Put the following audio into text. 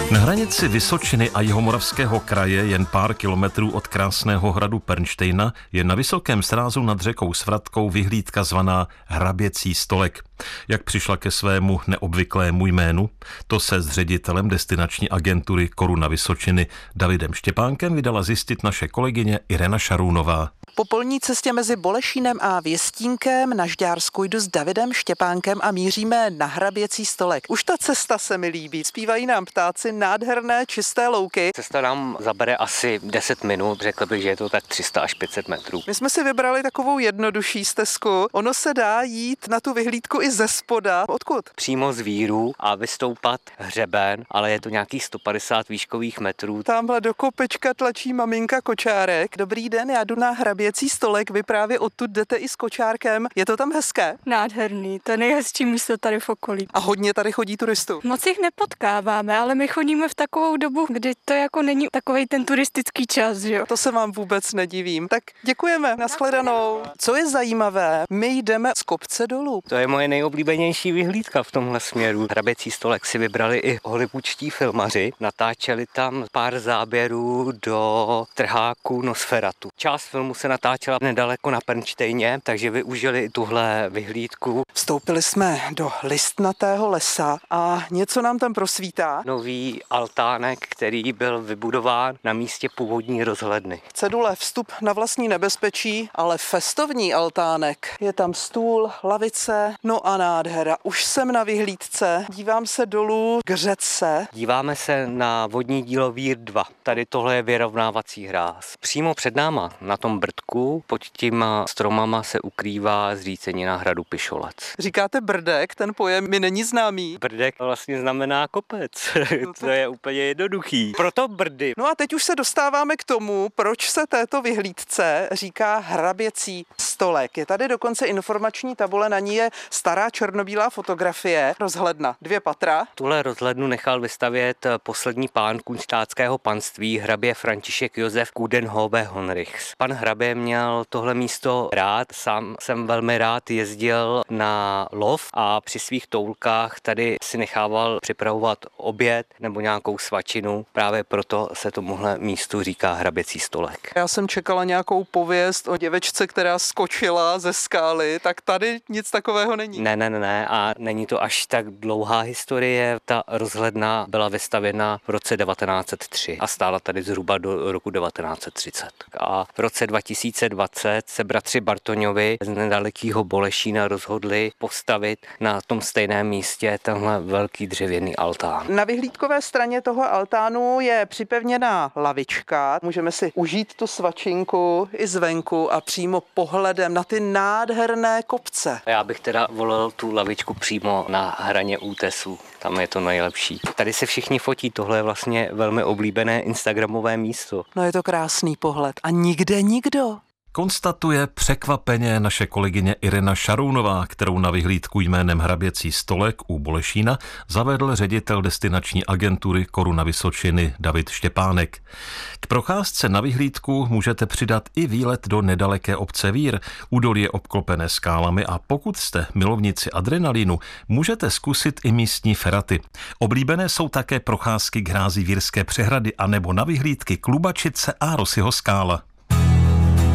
Na hranici Vysočiny a Jihomoravského kraje, jen pár kilometrů od krásného hradu Pernštejna, je na vysokém srázu nad řekou Svratkou vyhlídka zvaná Hraběcí stolek. Jak přišla ke svému neobvyklému jménu? To se s ředitelem destinační agentury Koruna Vysočiny Davidem Štěpánkem vydala zjistit naše kolegyně Irena Šarůnová. Po polní cestě mezi Bolešínem a Věstínkem na Žďársku jdu s Davidem Štěpánkem a míříme na Hraběcí stolek. Už ta cesta se mi líbí. Zpívají nám ptáci, nádherné čisté louky. Cesta nám zabere asi 10 minut, řekl bych, že je to tak 300 až 500 metrů. My jsme si vybrali takovou jednodušší stezku. Ono se dá jít na tu vyhlídku i ze spoda. Odkud? Přímo z Víru a vystoupat hřeben, ale je to nějakých 150 výškových metrů. Tamhle do kopečka tlačí maminka kočárek. Dobrý den, já jdu na Hraběcí stolek. Vy právě odtud jdete i s kočárkem. Je to tam hezké? Nádherný, to nejhezčí místo tady v okolí. A hodně tady chodí turistů? Moc jich nepotkáváme, ale my chodíme v takovou dobu, kdy to jako není takovej ten turistický čas, že jo. To se vám vůbec nedivím. Tak děkujeme, nashledanou. Co je zajímavé, my jdeme z kopce dolů. To je moje nejoblíbenější vyhlídka v tomhle směru. Hraběcí stolek si vybrali i hollywoodští filmaři. Natáčeli tam pár záběrů do trháku Nosferatu. Část filmu se natáčela nedaleko na Pernštejně, takže využili i tuhle vyhlídku. Vstoupili jsme do listnatého lesa a něco nám tam prosvítá. Nový altánek, který byl vybudován na místě původní rozhledny. Cedule vstup na vlastní nebezpečí, ale festovní altánek. Je tam stůl, lavice, no a nádhera. Už jsem na vyhlídce, dívám se dolů k řece. Díváme se na vodní dílo Vír 2. Tady tohle je vyrovnávací hráz. Přímo před náma na tom brdku pod těma stromama se ukrývá zřícenina hradu Pišolec. Říkáte brdek, ten pojem mi není známý. Brdek vlastně znamená kopec. To je úplně jednoduchý. Proto brdy. No a teď už se dostáváme k tomu, proč se této vyhlídce říká Hraběcí stolek. Je tady dokonce informační tabule, na ní je stará černobílá fotografie, rozhledna, 2 patra. Tuhle rozhlednu nechal vystavět poslední pán kunštátského panství, hrabě František Josef Coudenhove-Honrichs. Pan hrabě měl tohle místo rád, sám jsem velmi rád jezdil na lov a při svých toulkách tady si nechával připravovat oběd nebo nějakou svačinu. Právě proto se tomuhle místu říká Hraběcí stolek. Já jsem čekala nějakou pověst o děvečce, která skočila ze skály, tak tady nic takového není. Ne, a není to až tak dlouhá historie. Ta rozhledna byla vystavěna v roce 1903 a stála tady zhruba do roku 1930. A v roce 2020 se bratři Bartoňovi z nedalekého Bolešína rozhodli postavit na tom stejném místě tenhle velký dřevěný altán. Na vyhlídkové straně toho altánu je připevněná lavička. Můžeme si užít tu svačinku i zvenku a přímo pohledem na ty nádherné kopce. Já bych teda volil tu lavičku přímo na hraně útesu. Tam je to nejlepší. Tady se všichni fotí, tohle je vlastně velmi oblíbené instagramové místo. No je to krásný pohled a nikde nikdo. Konstatuje překvapeně naše kolegyně Irena Šarůnová, kterou na vyhlídku jménem Hraběcí stolek u Bolešína zavedl ředitel destinační agentury Koruna Vysočiny David Štěpánek. K procházce na vyhlídku můžete přidat i výlet do nedaleké obce Vír. Údolí je obklopené skálami a pokud jste milovníci adrenalinu, můžete zkusit i místní feraty. Oblíbené jsou také procházky k hrázi Vírské přehrady anebo na vyhlídky Klubačice a Rosyho skála.